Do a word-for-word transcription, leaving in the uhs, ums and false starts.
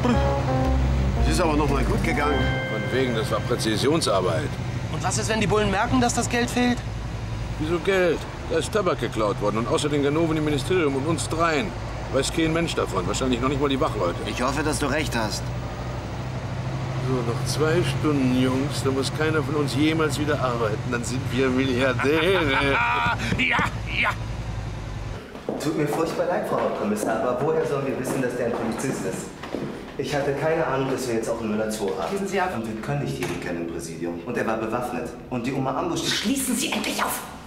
Es ist aber noch mal gut gegangen. Von wegen, das war Präzisionsarbeit. Und was ist, wenn die Bullen merken, dass das Geld fehlt? Wieso Geld? Da ist Tabak geklaut worden und außer den Ganoven im Ministerium und uns dreien. Weiß kein Mensch davon, wahrscheinlich noch nicht mal die Wachleute. Ich hoffe, dass du recht hast. So, noch zwei Stunden, Jungs. Da muss keiner von uns jemals wieder arbeiten. Dann sind wir Milliardäre. Ja, ja. Tut mir furchtbar leid, Frau Hauptkommissar, aber woher sollen wir wissen, dass der ein Polizist ist? Ich hatte keine Ahnung, dass wir jetzt auch einen Müller zwei haben. Schließen Sie ab. Und wir können nicht jeden kennen im Präsidium. Und er war bewaffnet. Und die Oma Ambusch... Schließen Sie endlich auf!